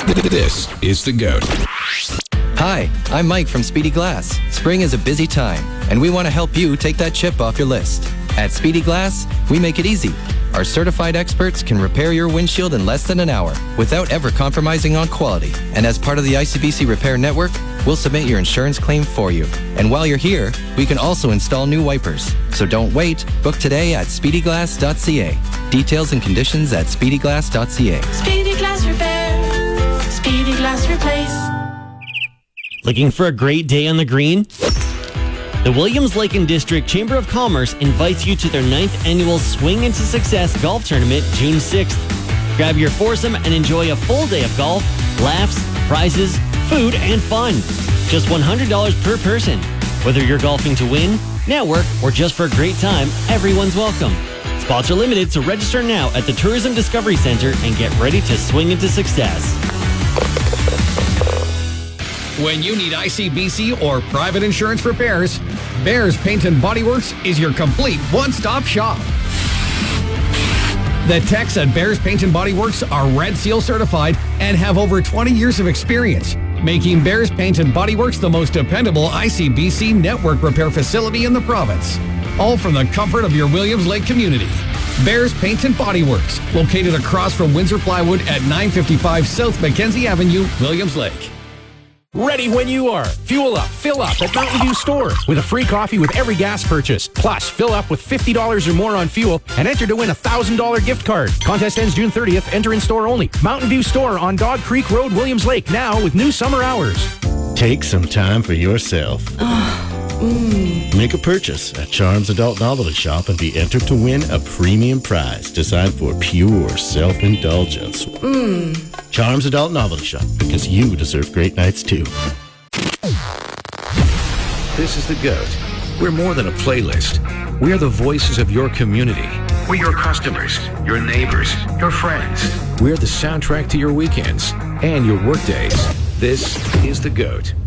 This is The GOAT. Hi, I'm Mike from Speedy Glass. Spring is a busy time, and we want to help you take that chip off your list. At Speedy Glass, we make it easy. Our certified experts can repair your windshield in less than an hour without ever compromising on quality. And as part of the ICBC Repair Network, we'll submit your insurance claim for you. And while you're here, we can also install new wipers. So don't wait. Book today at speedyglass.ca. Details and conditions at speedyglass.ca. Speedy Glass Repair. Speedy Glass Replace. Looking for a great day on the green? The Williams Lake and District Chamber of Commerce invites you to their 9th annual Swing into Success golf tournament June 6th. Grab your foursome and enjoy a full day of golf, laughs, prizes, food, and fun. Just $100 per person. Whether you're golfing to win, network, or just for a great time, everyone's welcome. Spots are limited, so register now at the Tourism Discovery Center and get ready to swing into success. When you need ICBC or private insurance repairs, Bears Paint and Body Works is your complete one-stop shop. The techs at Bears Paint and Body Works are Red Seal certified and have over 20 years of experience, making Bears Paint and Body Works the most dependable ICBC network repair facility in the province. All from the comfort of your Williams Lake community. Bears Paint and Body Works, located across from Windsor Plywood at 955 South Mackenzie Avenue, Williams Lake. Ready when you are. Fuel up, fill up at Mountain View Store with a free coffee with every gas purchase. Plus, fill up with $50 or more on fuel and enter to win a $1,000 gift card. Contest ends June 30th. Enter in store only. Mountain View Store on Dog Creek Road, Williams Lake. Now with new summer hours. Take some time for yourself. Make a purchase at Charms Adult Novelty Shop and be entered to win a premium prize designed for pure self-indulgence. Charms Adult Novelty Shop, because you deserve great nights too. This is The GOAT. We're more than a playlist. We're the voices of your community. We're your customers, your neighbors, your friends. We're the soundtrack to your weekends and your workdays. This is The GOAT.